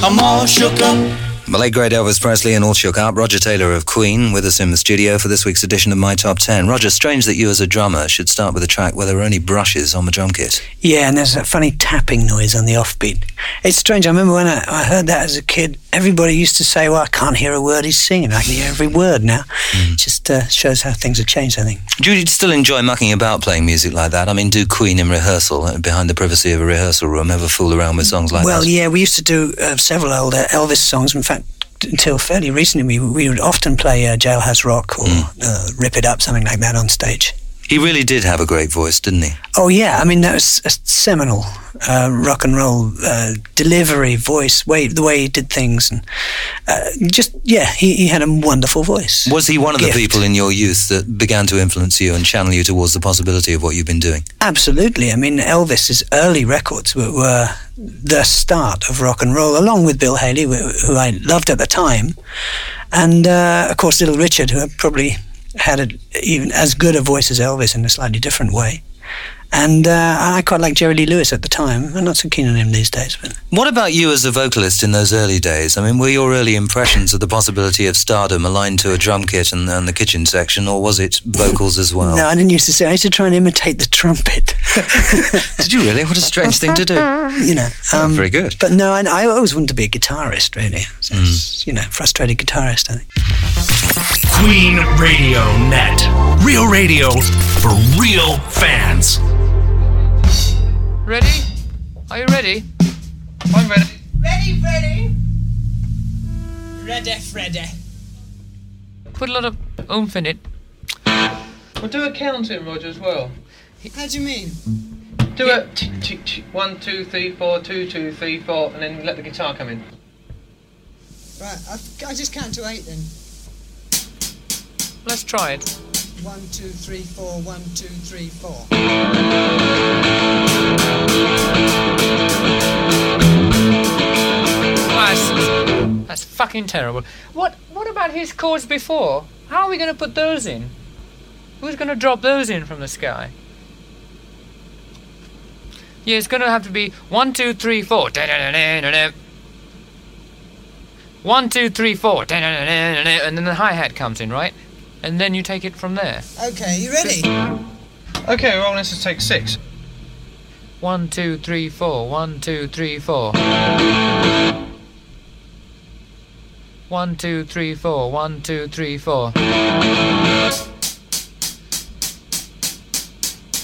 I'm all shook up. The late great Elvis Presley and All Shook Up. Roger Taylor of Queen with us in the studio for this week's edition of My Top 10. Roger, strange that you as a drummer should start with a track where there are only brushes on the drum kit. Yeah, and there's that funny tapping noise on the offbeat. It's strange. I remember when I heard that as a kid, everybody used to say, well, I can't hear a word he's singing. I can hear every word now. It just shows how things have changed, I think. Do you still enjoy mucking about playing music like that? I mean, do Queen in rehearsal, behind the privacy of a rehearsal room, ever fool around with songs like that? Well, yeah, we used to do several old Elvis songs. In fact, until fairly recently, we would often play Jailhouse Rock or Rip It Up, something like that on stage. He really did have a great voice, didn't he? Oh, yeah. I mean, that was a seminal rock and roll delivery, voice, the way he did things. And he had a wonderful voice. Was he one of the people in your youth that began to influence you and channel you towards the possibility of what you've been doing? Absolutely. I mean, Elvis's early records were the start of rock and roll, along with Bill Haley, who I loved at the time. And, of course, Little Richard, who probably had even as good a voice as Elvis in a slightly different way. And I quite liked Jerry Lee Lewis at the time. I'm not so keen on him these days. But what about you as a vocalist in those early days? I mean, were your early impressions of the possibility of stardom aligned to a drum kit and the kitchen section, or was it vocals as well? No, I didn't used to say. I used to try and imitate the trumpet. Did you really? What a strange thing to do. You know. Very good. But no, I always wanted to be a guitarist, really. So frustrated guitarist, I think. Queen Radio Net. Real radio for real fans. Ready? Are you ready? I'm ready. Ready. Put a lot of oomph in it. We'll do a counting, Roger, as well. How do you mean? Do a 1, 2, 3, 4, 2, 2, 3, 4, and then let the guitar come in. Right, I just count to 8 then. Let's try it. 1, 2, 3, 4, 1, 2, 3, 4. That's fucking terrible. What about his chords before? How are we going to put those in? Who's going to drop those in from the sky? Yeah, it's going to have to be 1, 2, 3, 4. 1, 2, 3, 4. And then the hi-hat comes in, right? And then you take it from there. Okay, you ready? Okay, well, let's just take 6. 1, 2, 3, 4. 1, 2, 3, 4. 1, 2, 3, 4. 1, 2, 3, 4.